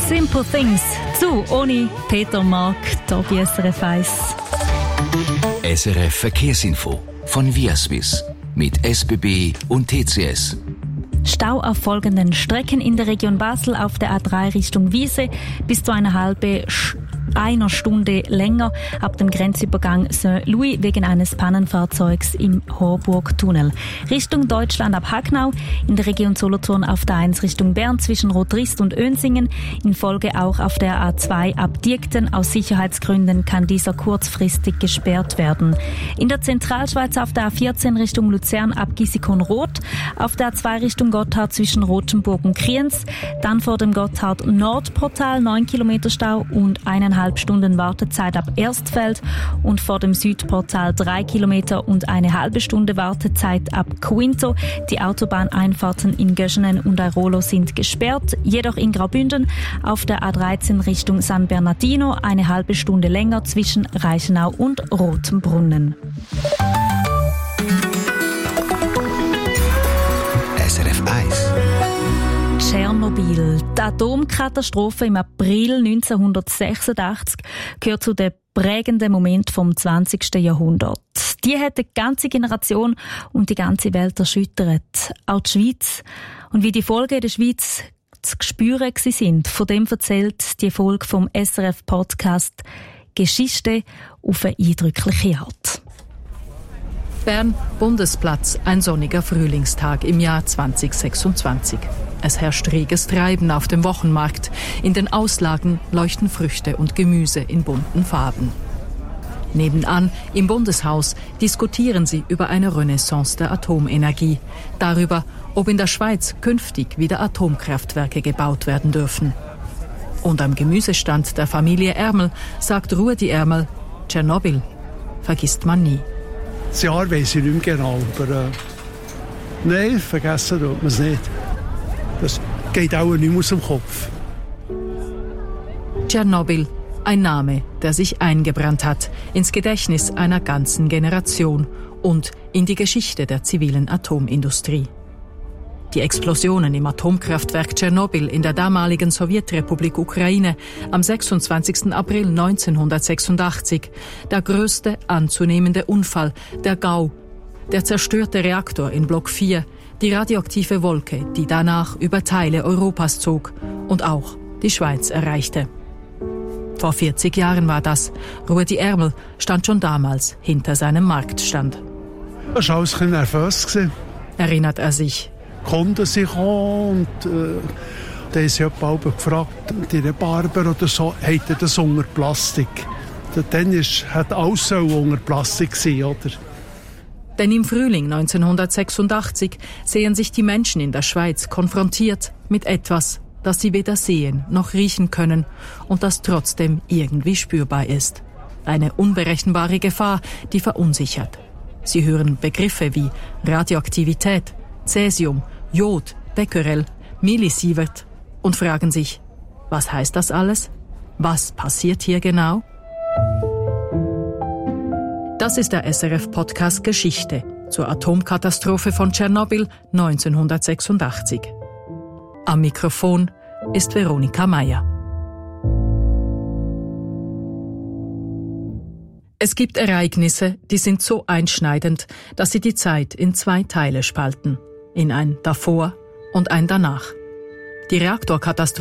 Simple Things zu ohne Peter Mark, Tobi SRF 1. SRF Verkehrsinfo von Viaswiss mit SBB und TCS. Stau auf folgenden Strecken in der Region Basel auf der A3 Richtung Wiese bis zu einer Stunde länger ab dem Grenzübergang Saint-Louis wegen eines Pannenfahrzeugs im Horburg-Tunnel. Richtung Deutschland ab Hagnau, in der Region Solothurn auf der 1 Richtung Bern zwischen Rotrist und Önsingen, in Folge auch auf der A2 ab Diekten. Aus Sicherheitsgründen kann dieser kurzfristig gesperrt werden. In der Zentralschweiz auf der A14 Richtung Luzern ab Gisikon-Roth, auf der A2 Richtung Gotthard zwischen Rothenburg und Kriens, dann vor dem Gotthard-Nordportal 9 Kilometer Stau und 1,5 Stunden Wartezeit ab Erstfeld und vor dem Südportal 3 Kilometer und eine halbe Stunde Wartezeit ab Quinto. Die Autobahneinfahrten in Göschenen und Airolo sind gesperrt, jedoch in Graubünden auf der A13 Richtung San Bernardino eine halbe Stunde länger zwischen Reichenau und Rotenbrunnen. SRF 1. Tschernobyl. Die Atomkatastrophe im April 1986 gehört zu den prägenden Momenten vom 20. Jahrhundert. Die hat die ganze Generation und die ganze Welt erschüttert. Auch die Schweiz. Und wie die Folgen in der Schweiz zu spüren sind, von dem erzählt die Folge vom SRF-Podcast «Geschichte» auf eine eindrückliche Art. Bern, Bundesplatz, ein sonniger Frühlingstag im Jahr 2026. Es herrscht reges Treiben auf dem Wochenmarkt. In den Auslagen leuchten Früchte und Gemüse in bunten Farben. Nebenan, im Bundeshaus, diskutieren sie über eine Renaissance der Atomenergie. Darüber, ob in der Schweiz künftig wieder Atomkraftwerke gebaut werden dürfen. Und am Gemüsestand der Familie Ermel sagt Rudi Ermel, Tschernobyl vergisst man nie. Das Jahr weiss ich nicht mehr genau, aber nein, vergessen tut man es nicht. Das geht auch nicht mehr aus dem Kopf. Tschernobyl, ein Name, der sich eingebrannt hat ins Gedächtnis einer ganzen Generation und in die Geschichte der zivilen Atomindustrie. Die Explosionen im Atomkraftwerk Tschernobyl in der damaligen Sowjetrepublik Ukraine am 26. April 1986, der größte anzunehmende Unfall, der GAU, der zerstörte Reaktor in Block 4, die radioaktive Wolke, die danach über Teile Europas zog und auch die Schweiz erreichte. Vor 40 Jahren war das. Rudi Ermel stand schon damals hinter seinem Marktstand. Ich war alles ein bisschen nervös, erinnert er sich. Kunden sind gekommen und da haben sie bald gefragt, die Barber oder so, hätte das unter Plastik? Dann hat alles unter Plastik sein, oder? Denn im Frühling 1986 sehen sich die Menschen in der Schweiz konfrontiert mit etwas, das sie weder sehen noch riechen können und das trotzdem irgendwie spürbar ist. Eine unberechenbare Gefahr, die verunsichert. Sie hören Begriffe wie Radioaktivität, Cäsium, Jod, Becquerel, Millisievert und fragen sich, was heißt das alles? Was passiert hier genau? Das ist der SRF-Podcast Geschichte zur Atomkatastrophe von Tschernobyl 1986. Am Mikrofon ist Veronika Meyer. Es gibt Ereignisse, die sind so einschneidend, dass sie die Zeit in 2 Teile spalten. In ein Davor und ein Danach. Die Reaktorkatastrophe